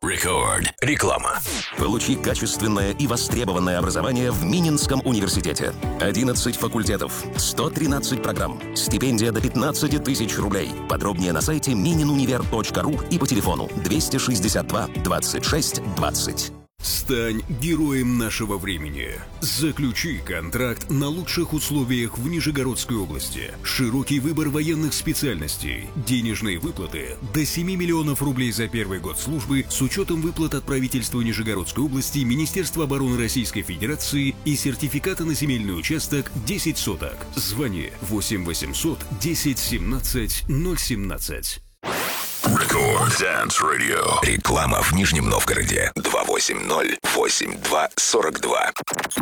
Рекорд. Реклама. Получи качественное и востребованное образование в Мининском университете. 11 факультетов, 113 программ, стипендия до 15 тысяч рублей. Подробнее на сайте mininunivер.ру и по телефону 262 26 20. Стань героем нашего времени. Заключи контракт на лучших условиях в Нижегородской области. Широкий выбор военных специальностей. Денежные выплаты до 7 миллионов рублей за первый год службы с учетом выплат от правительства Нижегородской области, Министерства обороны Российской Федерации и сертификата на земельный участок 10 соток. Звони 8 800 10 17 017. Рекорд Dance Radio. Реклама в Нижнем Новгороде. 280-82-42.